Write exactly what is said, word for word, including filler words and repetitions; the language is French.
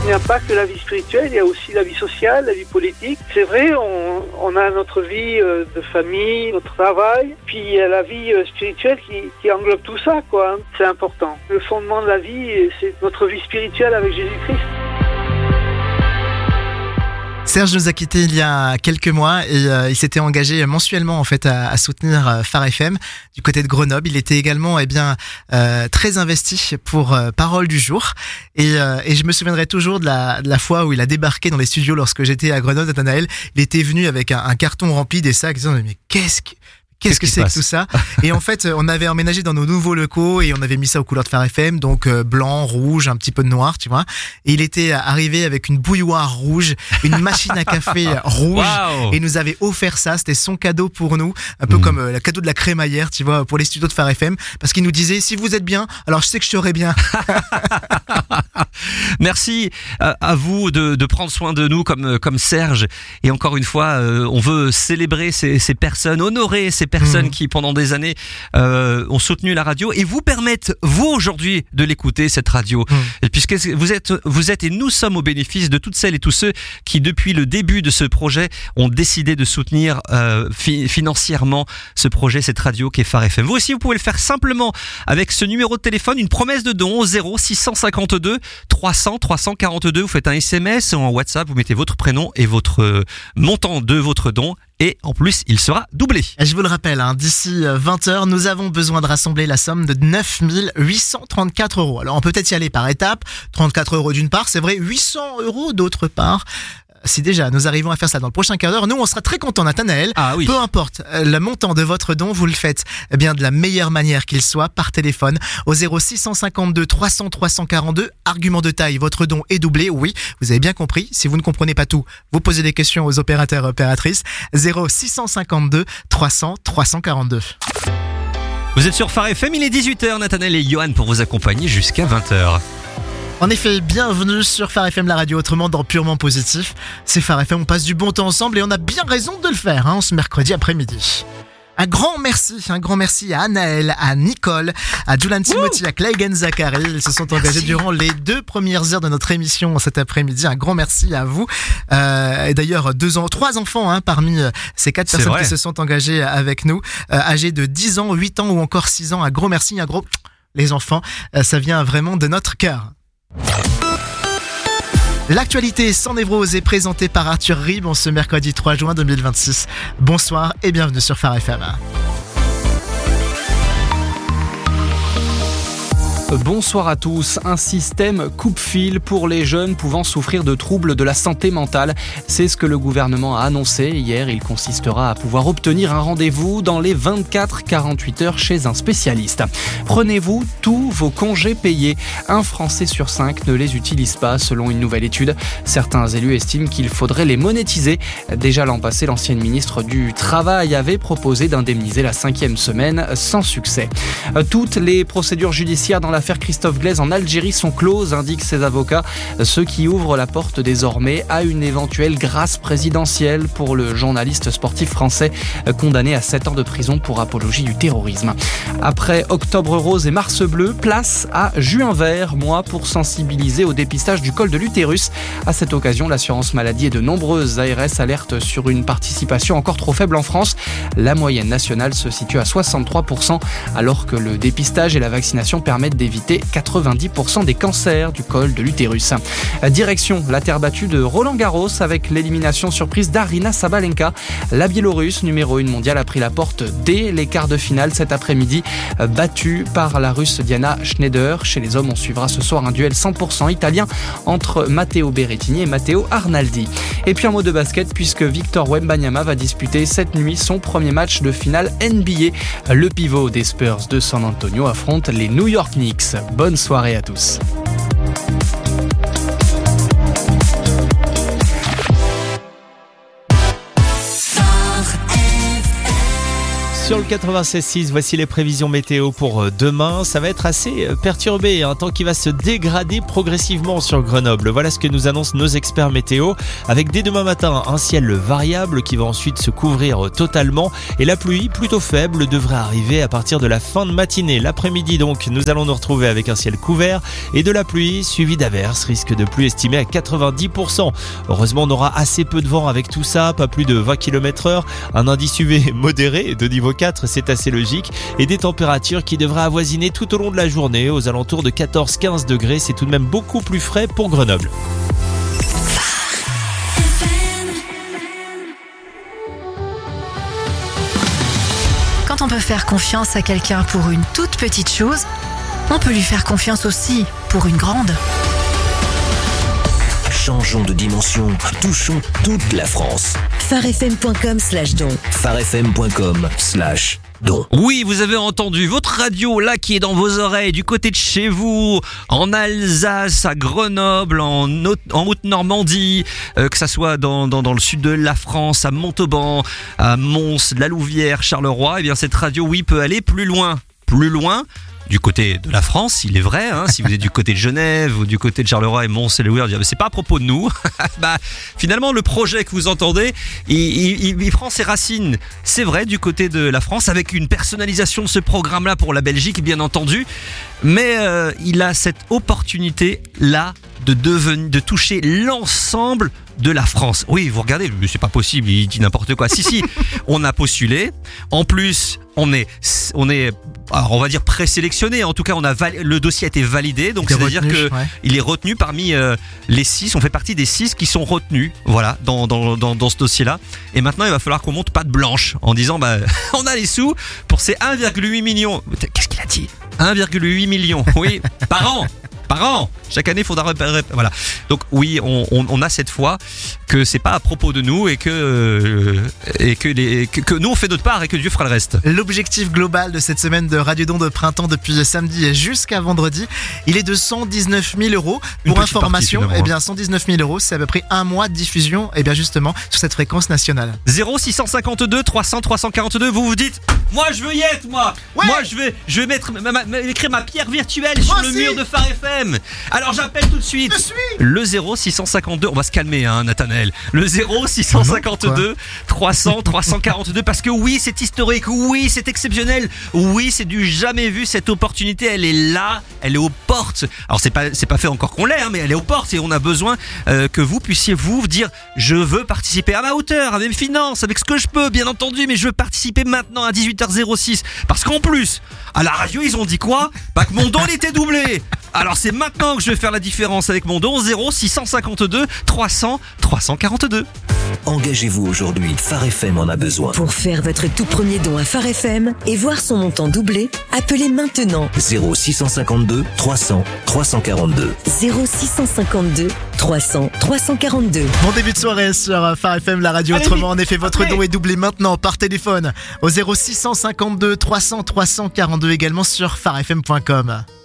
n'y a pas que la vie spirituelle, il y a aussi la vie sociale, la vie politique. C'est vrai, on, on a notre vie euh, de famille, notre travail, puis il y a la vie euh, spirituelle qui, qui englobe tout ça, quoi. C'est important. Le fondement de la vie, c'est notre vie spirituelle avec Jésus-Christ. Serge nous a quittés il y a quelques mois et euh, il s'était engagé mensuellement en fait à, à soutenir euh, Phare F M du côté de Grenoble. Il était également eh bien euh, très investi pour euh, Parole du jour et, euh, et je me souviendrai toujours de la, de la fois où il a débarqué dans les studios lorsque j'étais à Grenoble. Nathanaël, il était venu avec un, un carton rempli des sacs disant mais qu'est-ce que Qu'est-ce que c'est que tout ça? Et en fait, on avait emménagé dans nos nouveaux locaux et on avait mis ça aux couleurs de Phare F M, donc euh, blanc, rouge, un petit peu de noir, tu vois. Et il était arrivé avec une bouilloire rouge, une machine à café rouge, wow. Et il nous avait offert ça. C'était son cadeau pour nous, un peu mmh. comme euh, le cadeau de la crémaillère, tu vois, pour les studios de Phare F M, parce qu'il nous disait si vous êtes bien, alors je sais que je serai bien. Merci à, à vous de, de prendre soin de nous comme comme Serge. Et encore une fois, euh, on veut célébrer ces, ces personnes, honorer ces personnes mmh. qui pendant des années euh, ont soutenu la radio et vous permettent vous aujourd'hui de l'écouter cette radio. Mmh. Et puisque vous êtes vous êtes et nous sommes au bénéfice de toutes celles et tous ceux qui depuis le début de ce projet ont décidé de soutenir euh, fi- financièrement ce projet, cette radio qui est Phare F M. Vous aussi vous pouvez le faire simplement avec ce numéro de téléphone, une promesse de don au zéro six cent cinquante-deux trois cents trois cent quarante-deux. Vous faites un S M S ou en WhatsApp, vous mettez votre prénom et votre euh, montant de votre don. Et en plus, il sera doublé. Je vous le rappelle, hein, d'ici vingt heures, nous avons besoin de rassembler la somme de neuf mille huit cent trente-quatre euros. Alors, on peut peut-être y aller par étapes. trente-quatre euros d'une part, c'est vrai, huit cents euros d'autre part. Si déjà nous arrivons à faire ça dans le prochain quart d'heure, nous on sera très contents, Nathanaël. Ah oui. Peu importe le montant de votre don, vous le faites eh bien de la meilleure manière qu'il soit, par téléphone au zéro six cent cinquante-deux trois cents trois cent quarante-deux. Argument de taille, votre don est doublé. Oui, vous avez bien compris. Si vous ne comprenez pas tout, vous posez des questions aux opérateurs et opératrices. zéro six cent cinquante-deux trois cents trois cent quarante-deux. Vous êtes sur Phare F M, il est dix-huit heures. Nathanaël et Johan pour vous accompagner jusqu'à vingt heures. En effet, bienvenue sur Phare F M, la radio autrement dans Purement Positif. C'est Phare F M, on passe du bon temps ensemble et on a bien raison de le faire hein, ce mercredi après-midi. Un grand merci, un grand merci à Anaël, à Nicole, à Julian Timothy, à Claygen Zachary. Ils se sont engagés merci. durant les deux premières heures de notre émission cet après-midi. Un grand merci à vous. Euh, et d'ailleurs, deux ans, trois enfants hein, parmi ces quatre C'est personnes vrai. qui se sont engagés avec nous, euh, âgés de dix ans, huit ans ou encore six ans. Un gros merci, un gros les enfants. Euh, ça vient vraiment de notre cœur. L'actualité sans névrose est présentée par Arthur Rib en ce mercredi trois juin deux mille vingt-six. Bonsoir et bienvenue sur Phare F M. Bonsoir à tous. Un système coupe-fil pour les jeunes pouvant souffrir de troubles de la santé mentale. C'est ce que le gouvernement a annoncé hier. Il consistera à pouvoir obtenir un rendez-vous dans les vingt-quatre à quarante-huit heures chez un spécialiste. Prenez-vous tous vos congés payés. Un Français sur cinq ne les utilise pas selon une nouvelle étude. Certains élus estiment qu'il faudrait les monétiser. Déjà l'an passé, l'ancienne ministre du Travail avait proposé d'indemniser la cinquième semaine sans succès. Toutes les procédures judiciaires dans la L'affaire Christophe Glaise en Algérie sont closes, indiquent ses avocats, ce qui ouvre la porte désormais à une éventuelle grâce présidentielle pour le journaliste sportif français condamné à sept ans de prison pour apologie du terrorisme. Après Octobre Rose et Mars Bleu, place à Juin Vert, mois pour sensibiliser au dépistage du col de l'utérus. À cette occasion, l'assurance maladie et de nombreuses A R S alertent sur une participation encore trop faible en France. La moyenne nationale se situe à soixante-trois pour cent, alors que le dépistage et la vaccination permettent d'éviter quatre-vingt-dix pour cent des cancers du col de l'utérus. Direction la terre battue de Roland Garros avec l'élimination surprise d'Aryna Sabalenka. La Biélorusse, numéro un mondiale, a pris la porte dès les quarts de finale cet après-midi, battue par la Russe Diana Schneider. Chez les hommes, on suivra ce soir un duel cent pour cent italien entre Matteo Berrettini et Matteo Arnaldi. Et puis un mot de basket puisque Victor Wembanyama va disputer cette nuit son premier match de finale N B A. Le pivot des Spurs de San Antonio affronte les New York Knicks. Bonne soirée à tous. Sur le quatre-vingt-seize six, voici les prévisions météo pour demain. Ça va être assez perturbé, un temps qui va se dégrader progressivement sur Grenoble. Voilà ce que nous annoncent nos experts météo. Avec dès demain matin un ciel variable qui va ensuite se couvrir totalement. Et la pluie, plutôt faible, devrait arriver à partir de la fin de matinée. L'après-midi donc, nous allons nous retrouver avec un ciel couvert et de la pluie suivie d'averses. Risque de pluie estimé à quatre-vingt-dix pour cent. Heureusement, on aura assez peu de vent avec tout ça, pas plus de vingt kilomètres heure. Un indice U V modéré de niveau quatre, c'est assez logique, et des températures qui devraient avoisiner tout au long de la journée aux alentours de quatorze à quinze degrés. C'est tout de même beaucoup plus frais pour Grenoble. Quand on peut faire confiance à quelqu'un pour une toute petite chose, on peut lui faire confiance aussi pour une grande. Changeons de dimension, touchons toute la France. farfm.com slash don. farfm.com slash don. Oui, vous avez entendu votre radio là qui est dans vos oreilles, du côté de chez vous, en Alsace, à Grenoble, en, Haute, en Haute-Normandie, euh, que ça soit dans, dans, dans le sud de la France, à Montauban, à Mons, la Louvière, Charleroi. Eh bien, cette radio, oui, peut aller plus loin, plus loin. Du côté de la France, il est vrai, hein, si vous êtes du côté de Genève ou du côté de Charleroi et Mons et le Weir, c'est pas à propos de nous. Bah, finalement, le projet que vous entendez, il, il, il prend ses racines, c'est vrai, du côté de la France, avec une personnalisation de ce programme-là pour la Belgique, bien entendu. Mais euh, il a cette opportunité-là de, devenir, de toucher l'ensemble de la France. Oui, vous regardez, c'est pas possible, il dit n'importe quoi. Si, si, on a postulé. En plus, on est, on est, alors on va dire présélectionné. En tout cas, on a val- le dossier a été validé. Donc, c'est-à-dire que ouais. il est retenu parmi euh, les six. On fait partie des six qui sont retenus. Voilà, dans, dans, dans, dans ce dossier-là. Et maintenant, il va falloir qu'on monte patte blanche en disant, bah, on a les sous pour ces un virgule huit millions. Qu'est-ce qu'il a dit? un virgule huit millions. Oui, par an. Par an. Chaque année, il faudra repérer. Voilà. Donc oui, on, on, on a cette foi que c'est pas à propos de nous et que euh, et que, les, que que nous on fait notre part et que Dieu fera le reste. L'objectif global de cette semaine de Radio Don de printemps depuis samedi jusqu'à vendredi, il est de cent dix-neuf mille euros. Pour information, partie, eh bien cent dix-neuf mille euros, c'est à peu près un mois de diffusion, et eh bien justement sur cette fréquence nationale. zéro six cent cinquante-deux trois cents trois cent quarante-deux. Vous vous dites, moi je veux y être, moi. Ouais. Moi je vais je vais mettre ma, ma, écrire ma pierre virtuelle moi sur aussi. Le mur de Phare F M. Alors j'appelle tout de suite le zéro six cent cinquante-deux. On va se calmer, hein, Nathanaël. Le zéro six cent cinquante-deux trois cents trois cent quarante-deux. Parce que oui, c'est historique. Oui, c'est exceptionnel. Oui, c'est du jamais vu. Cette opportunité, elle est là. Elle est aux portes. Alors c'est pas c'est pas fait encore qu'on l'ait, hein, mais elle est aux portes et on a besoin euh, que vous puissiez vous dire je veux participer à ma hauteur, à mes finances, avec ce que je peux, bien entendu, mais je veux participer maintenant à dix-huit heures zéro six. Parce qu'en plus, à la radio, ils ont dit quoi? Pas que mon don il était doublé. Alors c'est maintenant que je vais faire la différence avec mon don. Zéro six cent cinquante-deux trois cents trois cent quarante-deux. Engagez-vous aujourd'hui, Phare F M en a besoin. Pour faire votre tout premier don à Phare F M et voir son montant doublé, appelez maintenant zéro six cent cinquante-deux trois cents trois cent quarante-deux. zéro six cent cinquante-deux trois cents trois cent quarante-deux. Bon début de soirée sur Phare F M, la radio. Allez, autrement, en effet, votre don est doublé maintenant par téléphone au zéro six cent cinquante-deux trois cents trois cent quarante-deux, également sur phare f m point com.